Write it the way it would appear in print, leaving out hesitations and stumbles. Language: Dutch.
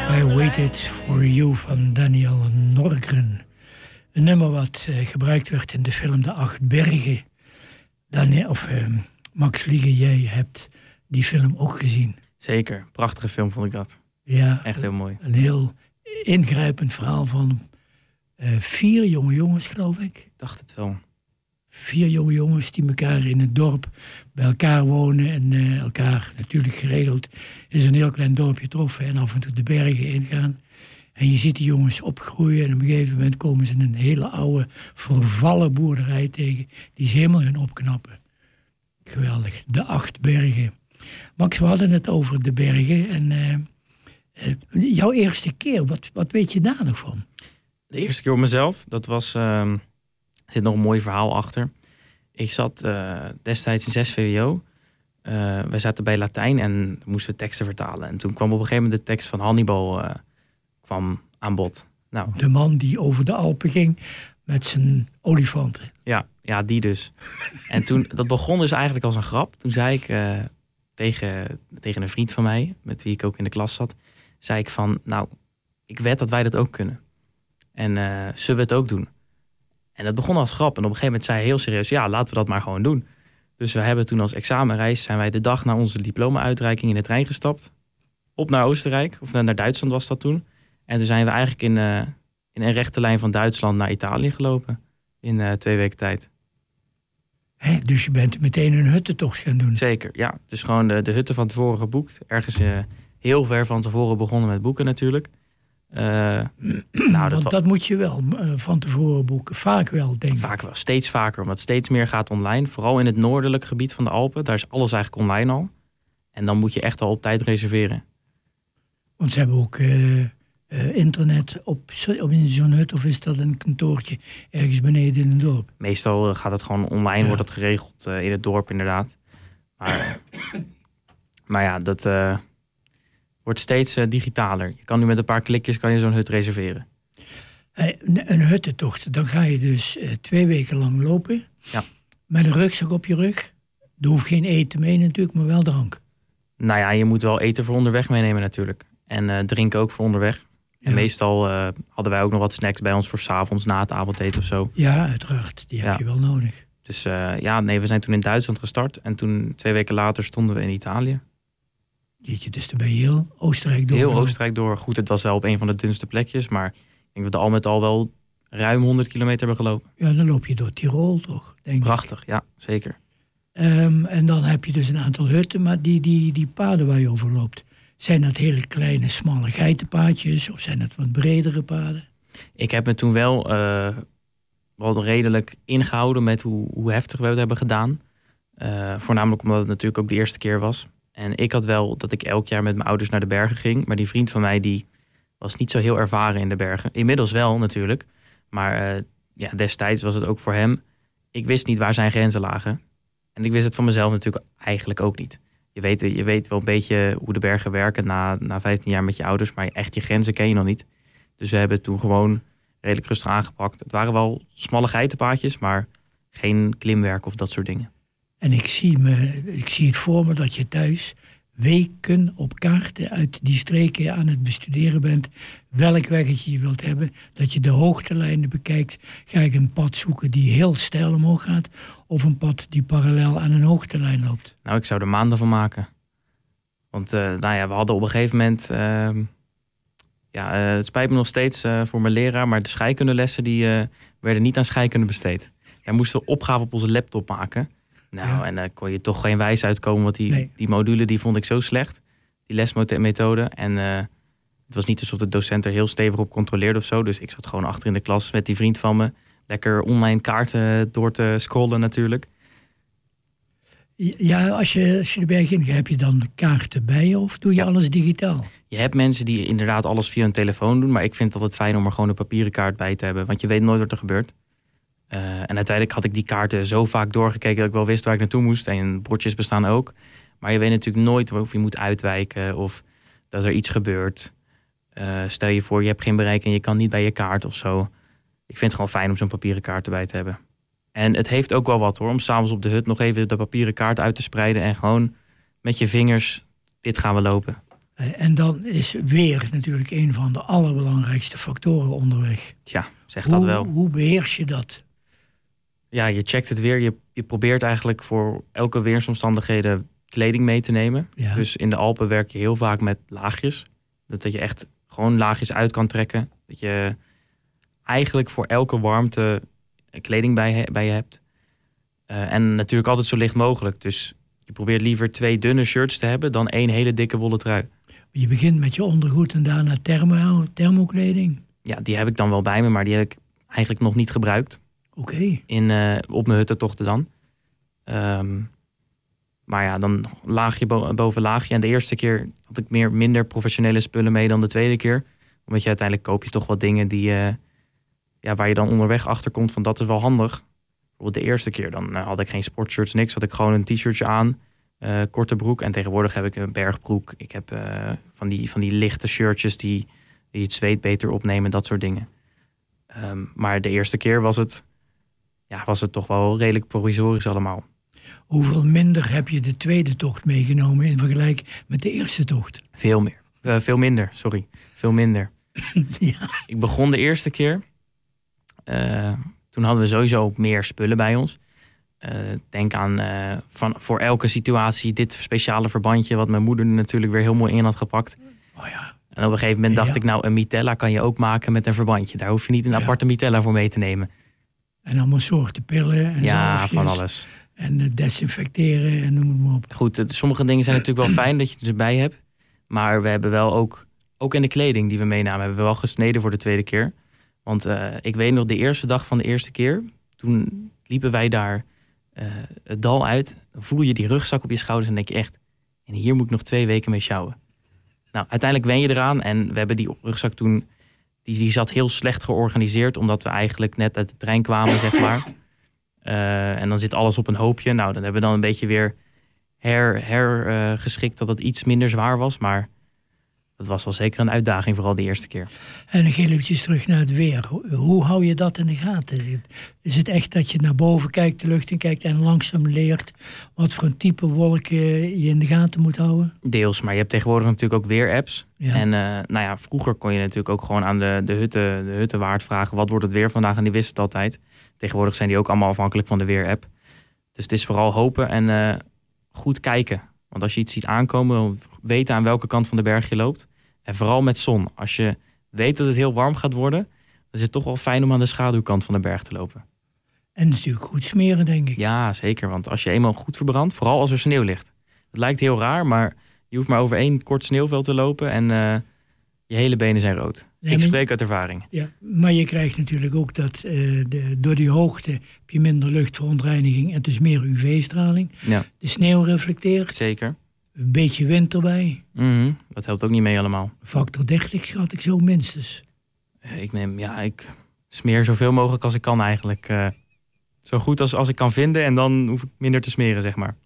I Waited for You van Daniel Norgren. Een nummer wat gebruikt werd in de film De Acht Bergen. Max Liege, jij hebt die film ook gezien. Zeker, prachtige film vond ik dat. Ja, echt heel mooi. Een heel ingrijpend verhaal van 4 jonge jongens, geloof ik. Ik dacht het wel. 4 jonge jongens die elkaar in het dorp bij elkaar wonen en elkaar natuurlijk geregeld in zo'n heel klein dorpje troffen en af en toe de bergen ingaan. En je ziet die jongens opgroeien en op een gegeven moment komen ze in een hele oude, vervallen boerderij tegen die ze helemaal gaan opknappen. Geweldig, De Acht Bergen. Max, we hadden het over de bergen en jouw eerste keer, wat weet je daar nog van? De eerste keer op mezelf, dat was... Er zit nog een mooi verhaal achter. Ik zat destijds in 6 VWO. Wij zaten bij Latijn en moesten we teksten vertalen. En toen kwam op een gegeven moment de tekst van Hannibal kwam aan bod. Nou, de man die over de Alpen ging met zijn olifanten. Ja, die dus. En toen, dat begon dus eigenlijk als een grap. Toen zei ik tegen een vriend van mij, met wie ik ook in de klas zat, zei ik van, nou, ik weet dat wij dat ook kunnen. En zullen we het ook doen? En dat begon als grap. En op een gegeven moment zei hij heel serieus, ja, laten we dat maar gewoon doen. Dus we hebben toen als examenreis, zijn wij de dag na onze diploma-uitreiking in de trein gestapt. Op naar Oostenrijk, of naar Duitsland was dat toen. En toen zijn we eigenlijk in een rechte lijn van Duitsland naar Italië gelopen. In 2 weken tijd. Hè, dus je bent meteen een huttentocht gaan doen? Zeker, ja. Dus gewoon de hutten van tevoren geboekt. Ergens heel ver van tevoren begonnen met boeken natuurlijk. Want dat moet je wel van tevoren boeken. Vaak wel, denk ik. Vaak wel, steeds vaker. Omdat steeds meer gaat online. Vooral in het noordelijk gebied van de Alpen. Daar is alles eigenlijk online al. En dan moet je echt al op tijd reserveren. Want ze hebben ook internet op in zo'n hut. Of is dat een kantoortje ergens beneden in een dorp? Meestal gaat het gewoon online. Wordt dat geregeld in het dorp inderdaad. Maar ja, dat... wordt steeds digitaler. Je kan nu met een paar klikjes zo'n hut reserveren. Een huttentocht, dan ga je dus 2 weken lang lopen. Ja. Met een rugzak op je rug. Er hoeft geen eten mee natuurlijk, maar wel drank. Nou ja, je moet wel eten voor onderweg meenemen natuurlijk. En drinken ook voor onderweg. Ja. En meestal hadden wij ook nog wat snacks bij ons voor 's avonds na het avondeten of zo. Ja, uiteraard. Die heb je wel nodig. Dus we zijn toen in Duitsland gestart. En toen 2 weken later stonden we in Italië. Jeetje, dus dan ben je heel Oostenrijk door. Heel Oostenrijk door. Goed, het was wel op een van de dunste plekjes. Maar ik denk dat we al met al wel ruim 100 kilometer hebben gelopen. Ja, dan loop je door Tirol toch? Denk prachtig, ik. Ja, zeker. En dan heb je dus een aantal hutten. Maar die paden waar je over loopt, zijn dat hele kleine, smalle geitenpaadjes? Of zijn dat wat bredere paden? Ik heb me toen wel redelijk ingehouden met hoe heftig we het hebben gedaan. Voornamelijk omdat het natuurlijk ook de eerste keer was. En ik had wel dat ik elk jaar met mijn ouders naar de bergen ging. Maar die vriend van mij die was niet zo heel ervaren in de bergen. Inmiddels wel natuurlijk. Maar destijds was het ook voor hem. Ik wist niet waar zijn grenzen lagen. En ik wist het van mezelf natuurlijk eigenlijk ook niet. Je weet wel een beetje hoe de bergen werken na 15 jaar met je ouders. Maar echt je grenzen ken je nog niet. Dus we hebben het toen gewoon redelijk rustig aangepakt. Het waren wel smalle geitenpaadjes, maar geen klimwerk of dat soort dingen. En ik zie het voor me dat je thuis weken op kaarten uit die streken aan het bestuderen bent. Welk weggetje je wilt hebben. Dat je de hoogtelijnen bekijkt. Ga ik een pad zoeken die heel steil omhoog gaat. Of een pad die parallel aan een hoogtelijn loopt. Nou, ik zou er maanden van maken. Want we hadden op een gegeven moment... het spijt me nog steeds voor mijn leraar. Maar de scheikundelessen die werden niet aan scheikunde besteed. Daar moesten we opgaven op onze laptop maken. En dan kon je toch geen wijs uitkomen. Want die module die vond ik zo slecht. Die lesmethode. En het was niet alsof de docent er heel stevig op controleerde of zo. Dus ik zat gewoon achter in de klas met die vriend van me. Lekker online kaarten door te scrollen natuurlijk. Ja, als je de berg in gaat, heb je dan kaarten bij je of doe je alles digitaal? Je hebt mensen die inderdaad alles via hun telefoon doen. Maar ik vind het altijd fijn om er gewoon een papieren kaart bij te hebben. Want je weet nooit wat er gebeurt. En uiteindelijk had ik die kaarten zo vaak doorgekeken dat ik wel wist waar ik naartoe moest. En bordjes bestaan ook. Maar je weet natuurlijk nooit of je moet uitwijken of dat er iets gebeurt. Stel je voor, je hebt geen bereik en je kan niet bij je kaart of zo. Ik vind het gewoon fijn om zo'n papieren kaart erbij te hebben. En het heeft ook wel wat hoor, om s'avonds op de hut nog even de papieren kaart uit te spreiden. En gewoon met je vingers, dit gaan we lopen. En dan is weer natuurlijk een van de allerbelangrijkste factoren onderweg. Ja, zeg dat wel. Hoe beheers je dat? Ja, je checkt het weer. Je probeert eigenlijk voor elke weersomstandigheden kleding mee te nemen. Ja. Dus in de Alpen werk je heel vaak met laagjes. Dat je echt gewoon laagjes uit kan trekken. Dat je eigenlijk voor elke warmte kleding bij je hebt. En natuurlijk altijd zo licht mogelijk. Dus je probeert liever 2 dunne shirts te hebben dan 1 hele dikke wollen trui. Je begint met je ondergoed en daarna thermokleding. Ja, die heb ik dan wel bij me, maar die heb ik eigenlijk nog niet gebruikt. Oké. Op mijn huttentochten dan. Maar ja, dan laagje boven laagje. En de eerste keer had ik minder professionele spullen mee dan de tweede keer. Omdat je uiteindelijk koop je toch wat dingen die, waar je dan onderweg achter komt van dat is wel handig. Bijvoorbeeld de eerste keer dan had ik geen sportshirts, niks. Had ik gewoon een t-shirtje aan, korte broek. En tegenwoordig heb ik een bergbroek. Ik heb van die lichte shirtjes die het zweet beter opnemen, dat soort dingen. Maar de eerste keer was het toch wel redelijk provisorisch allemaal. Hoeveel minder heb je de tweede tocht meegenomen in vergelijking met de eerste tocht? Veel minder. Ja. Ik begon de eerste keer. Toen hadden we sowieso ook meer spullen bij ons. Denk aan voor elke situatie dit speciale verbandje, wat mijn moeder er natuurlijk weer heel mooi in had gepakt. Oh ja. En op een gegeven moment dacht ik, nou, een mitella kan je ook maken met een verbandje. Daar hoef je niet een aparte mitella voor mee te nemen. En allemaal soorten pillen en zalfjes. Van alles. En desinfecteren en noem het maar op. Goed, sommige dingen zijn natuurlijk wel fijn dat je het erbij hebt. Maar we hebben wel ook in de kleding die we meenamen, hebben we wel gesneden voor de tweede keer. Want ik weet nog, de eerste dag van de eerste keer, toen liepen wij daar het dal uit. Dan voel je die rugzak op je schouders en denk je echt, en hier moet ik nog 2 weken mee sjouwen. Nou, uiteindelijk wen je eraan en we hebben die rugzak toen, die zat heel slecht georganiseerd, omdat we eigenlijk net uit de trein kwamen, zeg maar. En dan zit alles op een hoopje. Nou, dan hebben we dan een beetje weer hergeschikt dat het iets minder zwaar was. Maar dat was wel zeker een uitdaging, vooral de eerste keer. En nog eventjes terug naar het weer. Hoe hou je dat in de gaten? Is het echt dat je naar boven kijkt, de lucht in kijkt en langzaam leert wat voor een type wolken je in de gaten moet houden? Deels, maar je hebt tegenwoordig natuurlijk ook weer-apps. Ja. En vroeger kon je natuurlijk ook gewoon aan de huttenwaard vragen, wat wordt het weer vandaag? En die wist het altijd. Tegenwoordig zijn die ook allemaal afhankelijk van de weer-app. Dus het is vooral hopen en goed kijken. Want als je iets ziet aankomen, weten aan welke kant van de berg je loopt. En vooral met zon. Als je weet dat het heel warm gaat worden, dan is het toch wel fijn om aan de schaduwkant van de berg te lopen. En natuurlijk goed smeren, denk ik. Ja, zeker. Want als je eenmaal goed verbrandt, vooral als er sneeuw ligt. Het lijkt heel raar, maar je hoeft maar over 1 kort sneeuwveld te lopen en je hele benen zijn rood. Ja, ik spreek uit ervaring. Ja, maar je krijgt natuurlijk ook dat door die hoogte heb je minder luchtverontreiniging en dus meer UV-straling. Ja. De sneeuw reflecteert. Zeker. Een beetje wind erbij. Mm-hmm. Dat helpt ook niet mee allemaal. Factor 30 schat ik zo minstens. Ik smeer zoveel mogelijk als ik kan eigenlijk. Zo goed als ik kan vinden en dan hoef ik minder te smeren, zeg maar.